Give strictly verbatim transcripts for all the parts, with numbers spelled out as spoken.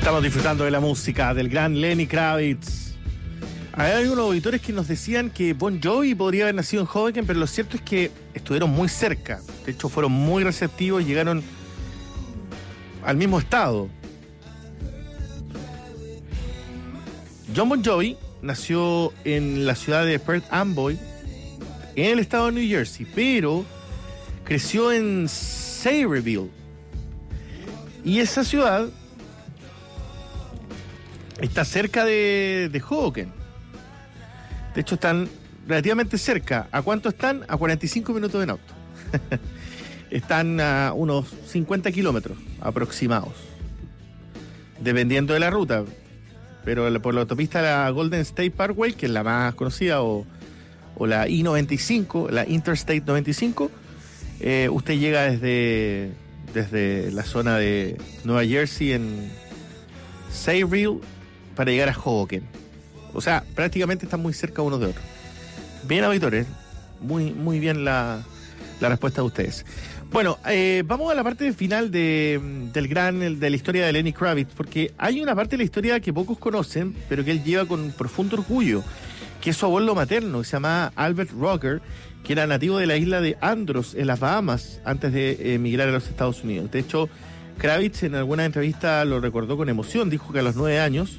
Estamos disfrutando de la música del gran Lenny Kravitz. Hay algunos auditores que nos decían que Bon Jovi podría haber nacido en Hoboken, pero lo cierto es que estuvieron muy cerca. De hecho, fueron muy receptivos, llegaron al mismo estado. John Bon Jovi nació en la ciudad de Perth Amboy, en el estado de New Jersey, pero creció en Sayreville. Y esa ciudad está cerca de, de Hoboken. De hecho, están relativamente cerca. ¿A cuánto están? A cuarenta y cinco minutos en auto. Están a unos cincuenta kilómetros aproximados, dependiendo de la ruta. Pero por la autopista la Golden State Parkway, que es la más conocida, o, o la I noventa y cinco, la Interstate noventa y cinco, eh, usted llega desde, desde la zona de Nueva Jersey en Sayreville para llegar a Hoboken. O sea, prácticamente están muy cerca unos de otros. Bien, auditores, muy, muy bien la, la respuesta de ustedes. Bueno, eh, vamos a la parte final de, del gran, el, de la historia de Lenny Kravitz, porque hay una parte de la historia que pocos conocen, pero que él lleva con profundo orgullo, que es su abuelo materno, que se llamaba Albert Rocker, que era nativo de la isla de Andros, en las Bahamas, antes de emigrar a los Estados Unidos. De hecho, Kravitz en alguna entrevista lo recordó con emoción, dijo que a los nueve años,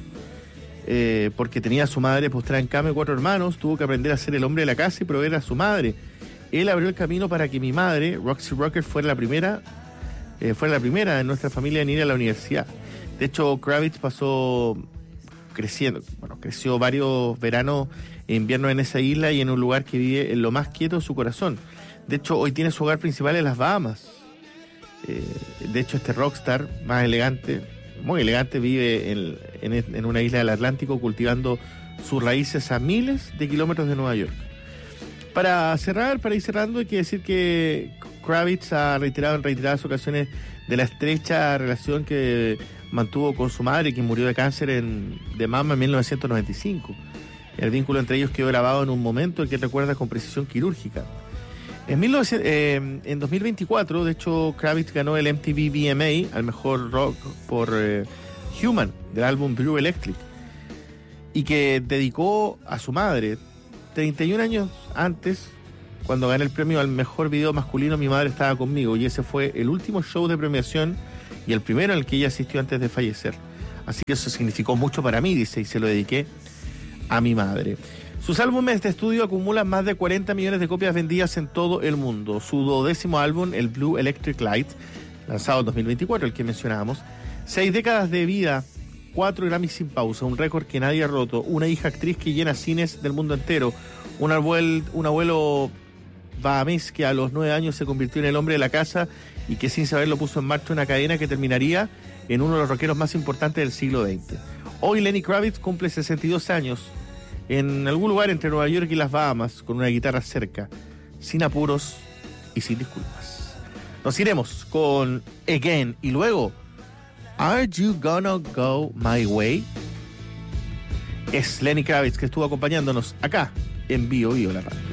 eh, porque tenía a su madre postrada en cama y cuatro hermanos, tuvo que aprender a ser el hombre de la casa y proveer a su madre. Él abrió el camino para que mi madre, Roxy Rocker, fuera la primera, eh, fuera la primera de nuestra familia en ir a la universidad. De hecho, Kravitz pasó creciendo, bueno, creció varios veranos e inviernos en esa isla y en un lugar que vive en lo más quieto de su corazón. De hecho, hoy tiene su hogar principal en las Bahamas. Eh, de hecho, este rockstar más elegante, muy elegante, vive en, en, en una isla del Atlántico cultivando sus raíces a miles de kilómetros de Nueva York. Para cerrar, para ir cerrando, hay que decir que Kravitz ha reiterado en reiteradas ocasiones de la estrecha relación que mantuvo con su madre, quien murió de cáncer en, de mama en mil novecientos noventa y cinco. El vínculo entre ellos quedó grabado en un momento en que recuerda con precisión quirúrgica. En, mil novecientos, eh, en dos mil veinticuatro, de hecho, Kravitz ganó el M T V V M A al mejor rock por eh, Human, del álbum Blue Electric, y que dedicó a su madre. treinta y un años antes, cuando gané el premio al mejor video masculino, mi madre estaba conmigo, y ese fue el último show de premiación y el primero en el que ella asistió antes de fallecer. Así que eso significó mucho para mí, dice, y se lo dediqué a mi madre. Sus álbumes de estudio acumulan más de cuarenta millones de copias vendidas en todo el mundo. Su duodécimo álbum, el Blue Electric Light, lanzado en dos mil veinticuatro, el que mencionábamos, seis décadas de vida, cuatro Grammys sin pausa, un récord que nadie ha roto, una hija actriz que llena cines del mundo entero, un abuelo, un abuelo bahamés que a los nueve años se convirtió en el hombre de la casa y que sin saberlo puso en marcha una cadena que terminaría en uno de los rockeros más importantes del siglo veinte. Hoy Lenny Kravitz cumple sesenta y dos años, en algún lugar entre Nueva York y las Bahamas, con una guitarra cerca, sin apuros y sin disculpas. Nos iremos con Again y luego Are You Gonna Go My Way? Es Lenny Kravitz, que estuvo acompañándonos acá en Bio Bio la radio.